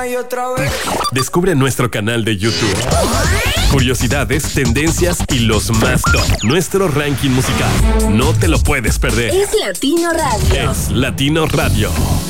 una y otra vez. Descubre nuestro canal de YouTube. Curiosidades, tendencias y los más top. Nuestro ranking musical. No te lo puedes perder. Es Latino Radio. Es Latino Radio.